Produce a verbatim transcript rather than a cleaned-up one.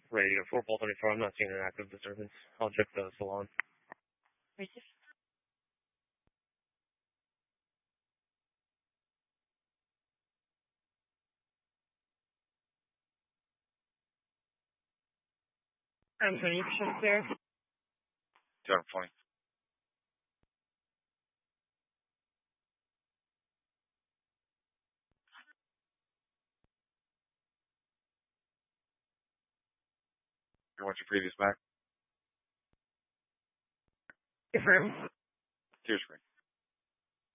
Radio four Paul thirty-four, I'm not seeing an active disturbance. I'll check the salon. Racist. I'm twenty percent clear. two hundred twenty. You want your previous back? Confirm. Tear screen.